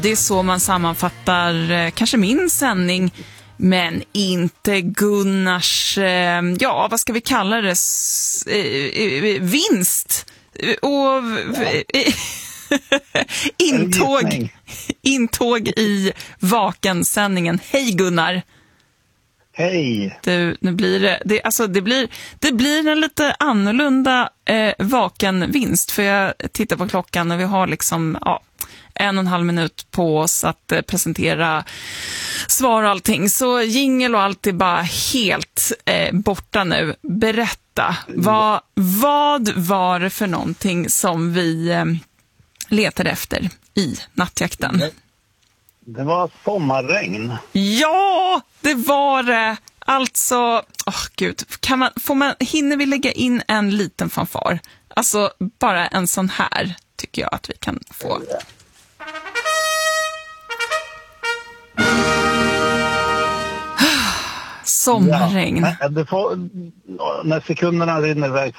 Det är så man sammanfattar kanske min sändning, men inte Gunnars, ja vad ska vi kalla det, vinst och intåg i Vakensändningen. Hej Gunnar! Hej! Du, nu blir det blir en lite annorlunda Vakenvinst, för jag tittar på klockan och vi har liksom 1,5 minut på oss att presentera svar och allting. Så jingle och allt är bara helt borta nu. Berätta, vad var det för någonting som vi letade efter i nattjakten? Det var sommarregn. Ja, det var det. Alltså, gud, hinner vi lägga in en liten fanfar? Alltså, bara en sån här tycker jag att vi kan få. Sommarregn. Ja, när sekunderna rinner iväg